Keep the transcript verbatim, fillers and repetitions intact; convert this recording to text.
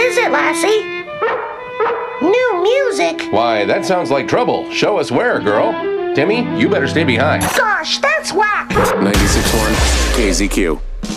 is it, Lassie? New music? Why, that sounds like trouble. Show us where, girl. Timmy, you better stay behind. Gosh, that's whack! ninety-six point one K Z Q.